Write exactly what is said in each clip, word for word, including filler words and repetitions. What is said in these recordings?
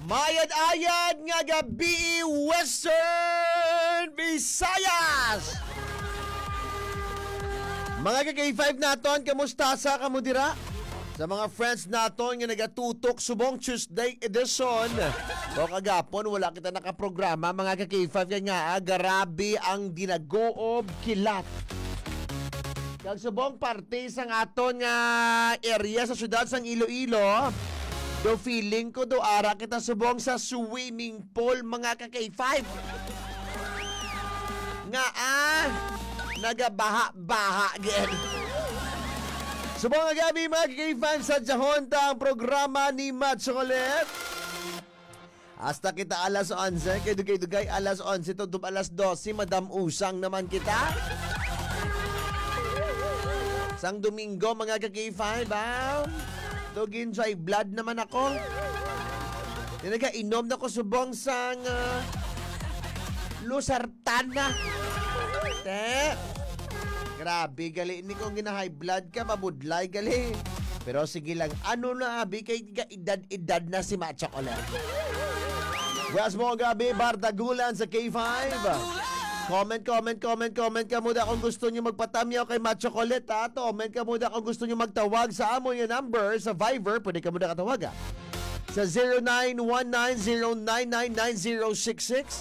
Mayad-ayad nga gabi Western Visayas. Mga ka-K five naton, kamusta sa kamudira? Sa mga friends naton nga nagatutok subong Tuesday edition. O kagapon wala kita nakaprograma mga ka-K five yan nga, garabi ang dinagoob kilat. Kag subong parte sang aton nga area sa syudad sang Iloilo. Do feeling ko do ara kita subong sa swimming pool mga ka-K five. Nga ah, nagabaha-baha gen. Subong nga gabi mga ka-K five sa Jahonta ang programa ni Matt Chocolate. Hasta kita alas onse, kay dugay-dugay alas onse to alas dose, Madam Usang naman kita. Sang Domingo mga ka-K five, ah. Dugin sa blood naman ako. Tinaga inom na ko subong sang uh, Losartan na. Te. Grabe gali ni kung gina-high blood ka mabudlay gali. Pero sige lang ano na abi kay edad-edad na si Matt Chocolate. Bukas mo gabi Bardagulan sa K five. Comment, comment, comment, comment ka muna kung gusto nyo magpatamyaw kay Matt Chocolate, ha? Comment ka muna kung gusto nyo magtawag sa amo yung number sa Viber. Pwede ka muna katawag, ha? Sa zero nine one nine zero nine nine nine zero six six.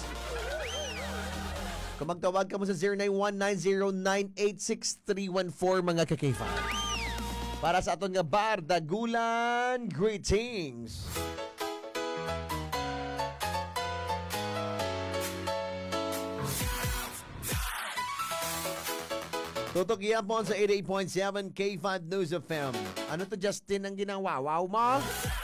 Kung magtawag ka mo sa zero nine one nine zero nine eight six three one four mga ka-K five. Para sa aton nga Bardagulan, greetings! Tutok yan po sa eighty-eight point seven K five News F M. Ano to Justin ang ginawa? Wow mo?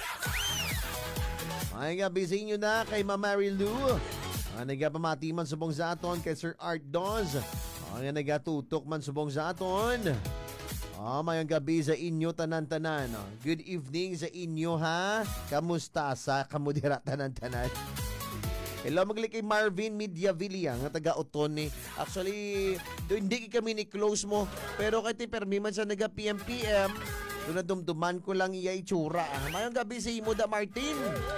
Ay nga, busy nyo na kay Ma Mary Lou. Ay nga, pamati man subong sa aton kay Sir Art Dons. Ay nga, tutok man subong sa aton. Ah, mayang gabi sa inyo tanan-tanan. Good evening sa inyo ha. Kamusta sa kamudira tanan-tanan? Hello, magli kay Marvin Mediavilla nga taga-Oton ni. Actually, do, hindi kami ni close mo. Pero kay ti permi man sa naga-P M P M, doon na dumduman ko lang iya itsura. Ah. Mayang gabi sa imo da Martin.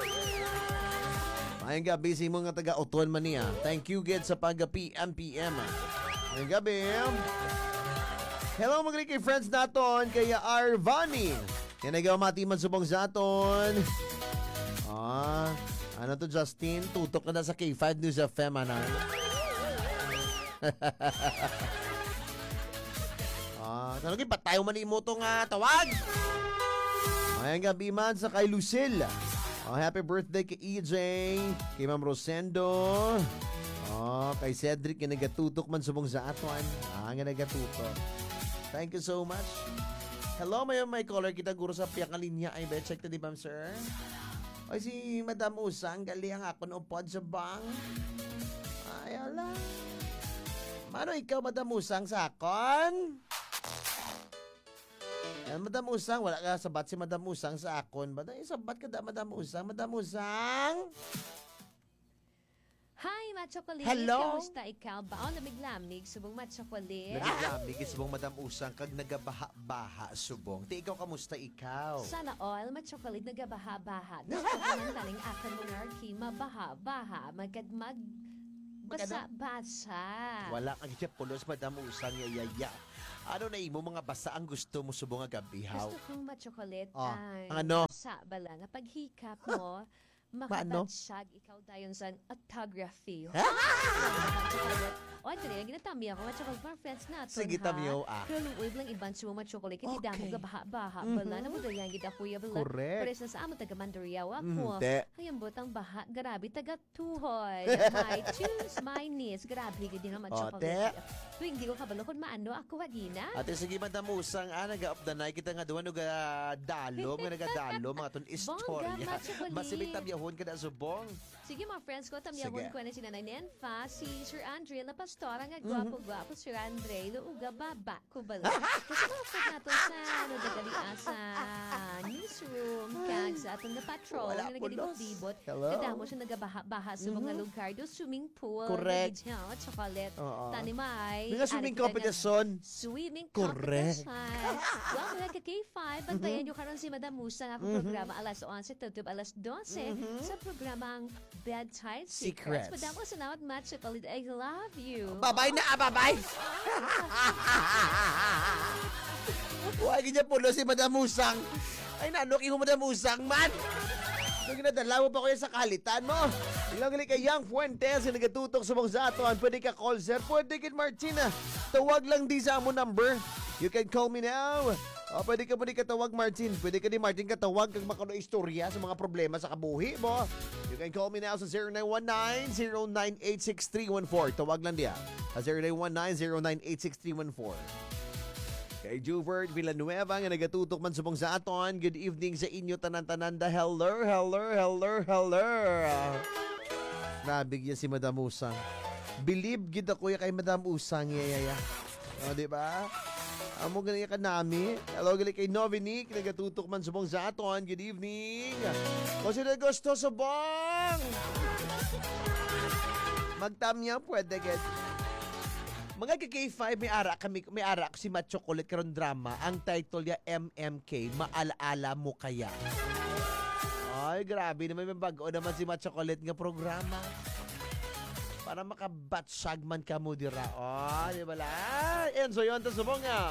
Mayang gabi sa imo nga taga-Oton man niya. Thank you get sa pag-P M P M. Mayang gabi. Hello, magli kay friends naton kay Arvani. Yan nagawamati man subong sa aton. Ah... Ano to Justin? Tutok na na sa K five News F M, ano? ah, tanongin, ba't tayo manimo itong uh, tawag? Mayang gabi man sa kay Lucille. Oh, happy birthday kay E J, kay Ma'am Rosendo. Oh, kay Cedric, yung nagatutok man subong sa aton. Ah, nga nagatutok. Thank you so much. Hello, may may caller kita guro sa piyang linya. Ay, bet, check na di ba, sir? Ay, si Madam Usang, gali ang ako no pod sa bang. Ay, ala. Mano ikaw, Madam Usang, sa akon? Yan, Madam Usang, wala ka sabat si Madam Usang sa akon. Ba't ay sabat ka da, Madam Usang? Madam Usang? Hi, Matt Chocolate. Hello. Kamusta ikaw? Baon na biglamig, subong Matt Chocolate. Nagiglamig, subong Madam Usang, kag nagabaha-baha, subong. Ti ikaw, kamusta ikaw? Sana all, Matt Chocolate, nagabaha-baha. Gusto ko ng taling akan monarchy, mabaha-baha, magkadmag, basa-basa. Wala kang siya pulos, Madam Usang, yayaya. Ano na imo mga basa ang gusto mo subong nga gabihaw? Gusto kong Matt Chocolate Oh, ay ano? basa bala nga paghikap mo, Maano? makabatsag ikaw dayon sa autography. Ha? O, ito rin, ginatami ako, Matt Chocolate, mga friends natin, Sige, ha? tamiyo, ah. Pero luoy lang iban sa mga chocolate, kaya Okay. damo ka baha-baha, Mhm. bala, na mo dayan gida kuya, bala. Correct. Pares na sa amo, taga Mandariaw ako. Mhm, te. Ngayon botang baha, grabe, taga Tuhoy. My choose, my niece, grabe, gidi nga Matt O, Chocolate. te. Tuwing di ko kabalo kung maano, ako wagina. Ate, sige, Madam Usang, ah, nag-up the night, kita nga doon, nag-dalom, nga nag-dalom, mga itong istorya. Matt Chocolate. Masibig tamyahon ka na subong. Sige mga friends ko, tamyahon Sige. ko na si Nanay Nenfa, si Sir Andre La Pastora, nga gwapo-gwapo Sir Andre, luuga baba ko bala. Kasi mga friends nato sa ano, dagali sa newsroom, kag sa atong na patrol, Wala nga po, nagalibot-libot. Hello? Kadamo siya nagabaha-baha sa mga lugar, do swimming pool, Correct. Dyan, chocolate, Oo. tanimay. Mga swimming ari kita nga- competition. Swimming Correct. competition. Well, mula ka K five, bantayan nyo karon si Madam Musa nga akong programa alas onse, tutub alas dose. Mhm. sa programang Bedtime Secrets. Secrets. Madamo salamat, Matt Chocolate. I love you. Babay na, ah, babay! Huwag niya pulo si Madam Musang. Ay, nanuki mo Madam Musang, man! Nung ginadala mo pa ko yan sa kalitan mo. Ilang gali kay Young Fuentes, yung nagatutok sa mga zatoan. Pwede ka call, sir. Pwede kay Martina. Tawag lang di sa amo number. You can call me now. O, pwede ka pwede ka tawag, Martin. Pwede ka ni Martin katawag kag makano istorya sa mga problema sa kabuhi mo. You can call me now sa zero nine one nine, zero nine eight six three one four. Tawag lang diya. Sa zero nine one nine, zero nine eight six three one four. Kay Juvert Villanueva nga nagatutok man subong sa aton. Good evening sa inyo tanan-tananda. Hello, hello, hello, hello. Nabigyan si Madam Usang. Believe gid ako kay Madam Usang yayaya. O, di ba? Amo ganyan ka nami. Hello gali kay Novinic. Nagatutok man subong sa aton. Good evening. O sila gusto subong. Magtamya pwede get. Mga K five, may ara kami, may ara ako si Matt Chocolate karon drama. Ang title niya M M K, Maalaala Mo Kaya. Ay, grabe naman, may bago naman si Matt Chocolate nga programa. Para makabatsag man ka mo dira. Oh, di ba la? Enzo yun, tas subong nga.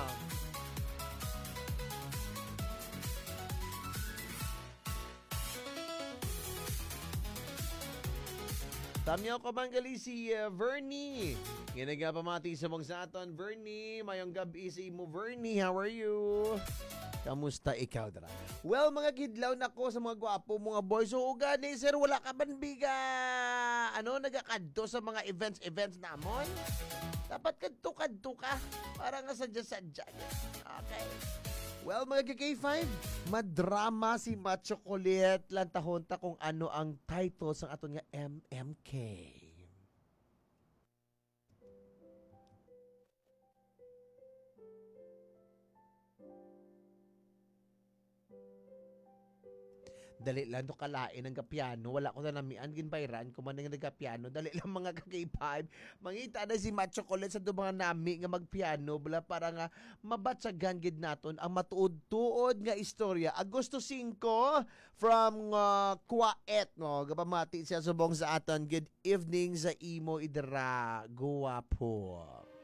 Tamyo ko manggali si uh, Vernie. Yan nga pamati sa mong sa aton, Vernie. Mayong gabi sa imo, Vernie. How are you? Kamusta ikaw, dra? Well, mga kidlaw na ko sa mga gwapo, mga boys. So, gani, sir, wala ka man biga, ano, nagakadto sa mga events-events namon? Dapat kadto-kadto ka. Para nga sadya-sadya. Okay. Well, mga K five, madrama si Matt Chocolate. Lantahon ta kung ano ang title sa aton nga M M K. Dali lang to kalain ng kapiano. Wala ko na namian ginbayran kung man nga nagkapiano. Dali lang mga ka-K five. Mangita na si Matt Chocolate sa mga nami nga magpiano. Bala para nga mabatsagan gid naton ang matuod-tuod nga istorya. Agosto five from uh, Kuwait. No? Gapamati siya subong sa aton. Good evening sa imo idra. Guwapo.